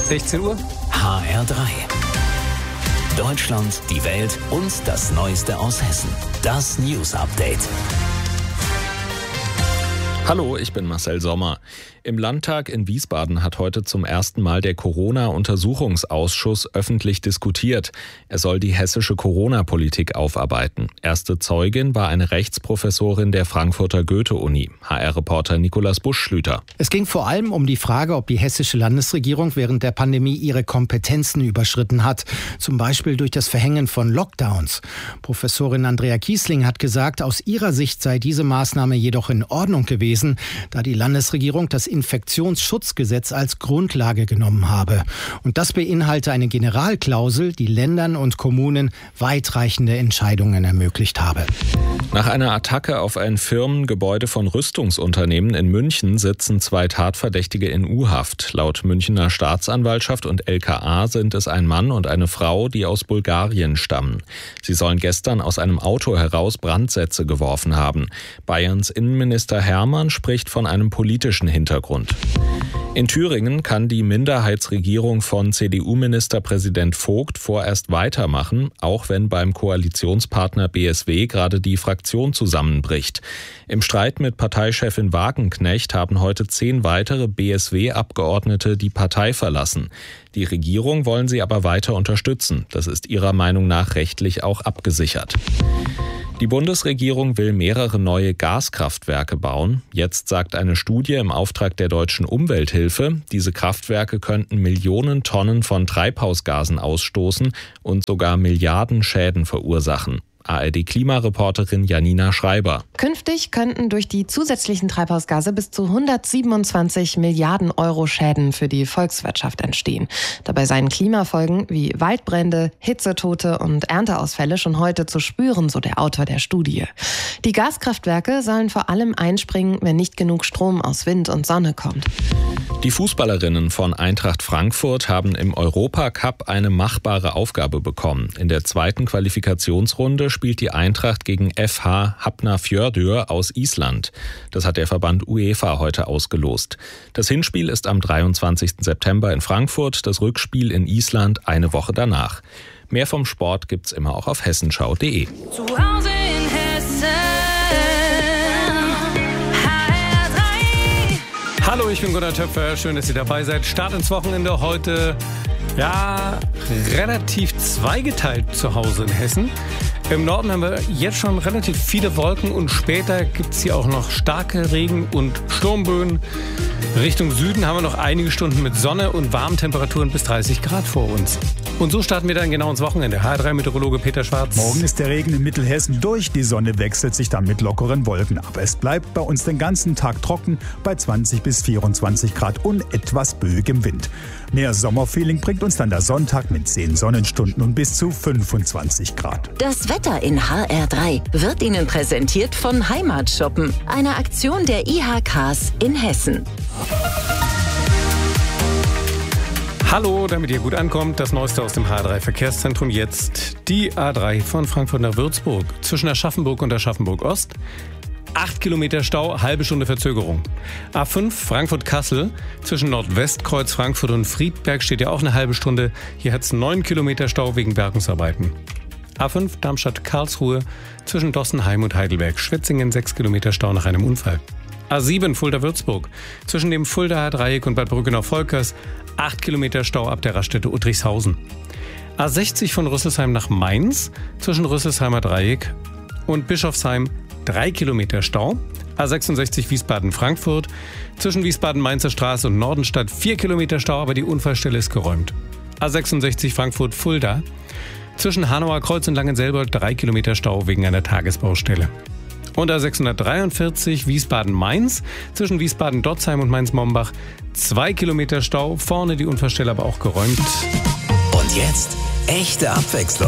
16 Uhr. HR3. Deutschland, die Welt und das Neueste aus Hessen. Das News Update. Hallo, ich bin Marcel Sommer. Im Landtag in Wiesbaden hat heute zum ersten Mal der Corona-Untersuchungsausschuss öffentlich diskutiert. Er soll die hessische Corona-Politik aufarbeiten. Erste Zeugin war eine Rechtsprofessorin der Frankfurter Goethe-Uni. HR-Reporter Nikolaus Busch-Schlüter. Es ging vor allem um die Frage, ob die hessische Landesregierung während der Pandemie ihre Kompetenzen überschritten hat. Zum Beispiel durch das Verhängen von Lockdowns. Professorin Andrea Kiesling hat gesagt, aus ihrer Sicht sei diese Maßnahme jedoch in Ordnung gewesen, da die Landesregierung das Infektionsschutzgesetz als Grundlage genommen habe. Und das beinhalte eine Generalklausel, die Ländern und Kommunen weitreichende Entscheidungen ermöglicht habe. Nach einer Attacke auf ein Firmengebäude von Rüstungsunternehmen in München sitzen 2 Tatverdächtige in U-Haft. Laut Münchner Staatsanwaltschaft und LKA sind es ein Mann und eine Frau, die aus Bulgarien stammen. Sie sollen gestern aus einem Auto heraus Brandsätze geworfen haben. Bayerns Innenminister Hermann spricht von einem politischen Hintergrund. In Thüringen kann die Minderheitsregierung von CDU-Ministerpräsident Vogt vorerst weitermachen, auch wenn beim Koalitionspartner BSW gerade die Fraktion zusammenbricht. Im Streit mit Parteichefin Wagenknecht haben heute 10 weitere BSW-Abgeordnete die Partei verlassen. Die Regierung wollen sie aber weiter unterstützen. Das ist ihrer Meinung nach rechtlich auch abgesichert. Die Bundesregierung will mehrere neue Gaskraftwerke bauen. Jetzt sagt eine Studie im Auftrag der Deutschen Umwelthilfe, diese Kraftwerke könnten Millionen Tonnen von Treibhausgasen ausstoßen und sogar Milliarden Schäden verursachen. ARD-Klimareporterin Janina Schreiber. Künftig könnten durch die zusätzlichen Treibhausgase bis zu 127 Milliarden Euro Schäden für die Volkswirtschaft entstehen. Dabei seien Klimafolgen wie Waldbrände, Hitzetote und Ernteausfälle schon heute zu spüren, so der Autor der Studie. Die Gaskraftwerke sollen vor allem einspringen, wenn nicht genug Strom aus Wind und Sonne kommt. Die Fußballerinnen von Eintracht Frankfurt haben im Europacup eine machbare Aufgabe bekommen. In der zweiten Qualifikationsrunde spielt die Eintracht gegen FH Hafnarfjörður aus Island. Das hat der Verband UEFA heute ausgelost. Das Hinspiel ist am 23. September in Frankfurt, das Rückspiel in Island eine Woche danach. Mehr vom Sport gibt's immer auch auf hessenschau.de. Zu Hause in Hessen. Hallo, ich bin Gunnar Töpfer. Schön, dass ihr dabei seid. Start ins Wochenende heute, relativ zweigeteilt zu Hause in Hessen. Im Norden haben wir jetzt schon relativ viele Wolken und später gibt es hier auch noch starke Regen- und Sturmböen. Richtung Süden haben wir noch einige Stunden mit Sonne und warmen Temperaturen bis 30 Grad vor uns. Und so starten wir dann genau ins Wochenende. HR3-Meteorologe Peter Schwarz. Morgen ist der Regen in Mittelhessen durch. Die Sonne wechselt sich dann mit lockeren Wolken ab. Es bleibt bei uns den ganzen Tag trocken bei 20 bis 24 Grad und etwas böigem Wind. Mehr Sommerfeeling bringt uns dann der Sonntag mit 10 Sonnenstunden und bis zu 25 Grad. Das Wetter in HR3 wird Ihnen präsentiert von Heimatshoppen, einer Aktion der IHKs in Hessen. Hallo, damit ihr gut ankommt, das Neueste aus dem HR3-Verkehrszentrum jetzt. Die A3 von Frankfurt nach Würzburg, zwischen Aschaffenburg und Aschaffenburg-Ost. 8 Kilometer Stau, halbe Stunde Verzögerung. A5 Frankfurt-Kassel, zwischen Nordwestkreuz Frankfurt und Friedberg steht ja auch eine halbe Stunde. Hier hat es 9 Kilometer Stau wegen Bergungsarbeiten. A5 Darmstadt-Karlsruhe, zwischen Dossenheim und Heidelberg. Schwetzingen 6 Kilometer Stau nach einem Unfall. A7 Fulda-Würzburg, zwischen dem Fuldaer Dreieck und Bad Brückenau-Volkers 8 Kilometer Stau ab der Raststätte Uttrichshausen. A60 von Rüsselsheim nach Mainz, zwischen Rüsselsheimer Dreieck und Bischofsheim 3 Kilometer Stau. A66 Wiesbaden-Frankfurt, zwischen Wiesbaden-Mainzer Straße und Nordenstadt 4 Kilometer Stau, aber die Unfallstelle ist geräumt. A66 Frankfurt-Fulda, zwischen Hanauer Kreuz und Langenselbold 3 Kilometer Stau wegen einer Tagesbaustelle. Und A643 Wiesbaden-Mainz, zwischen Wiesbaden-Dotzheim und Mainz-Mombach 2 Kilometer Stau, vorne die Unfallstelle aber auch geräumt. Und jetzt echte Abwechslung.